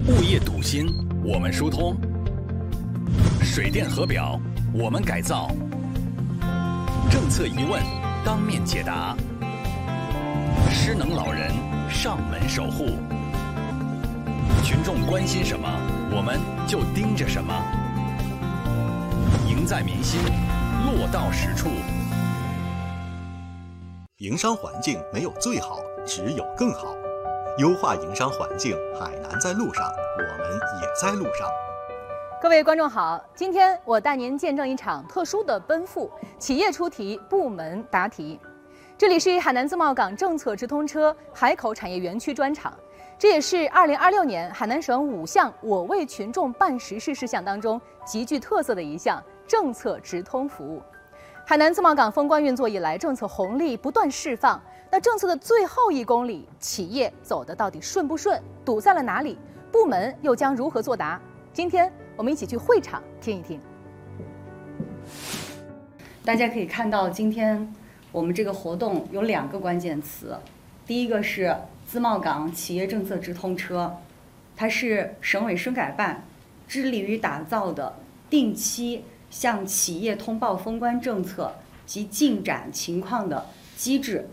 物业堵心，我们疏通；水电核表，我们改造；政策疑问，当面解答；失能老人，上门守护。群众关心什么，我们就盯着什么。赢在民心，落到实处。 营商环境没有最好，只有更好。优化营商环境，海南在路上，我们也在路上。 各位观众好，今天我带您见证一场特殊的奔赴，企业出题，部门答题。这里是海南自贸港政策直通车海口产业园区专场，这也是2026年海南省5项我为群众办实事事项当中极具特色的一项政策直通服务。海南自贸港封关运作以来，政策红利不断释放。那政策的最后1公里，企业走的到底顺不顺？堵在了哪里？部门又将如何作答？今天我们一起去会场听一听。大家可以看到，今天我们这个活动有2个关键词，第一个是自贸港企业政策直通车，它是省委省改办致力于打造的定期向企业通报封关政策及进展情况的机制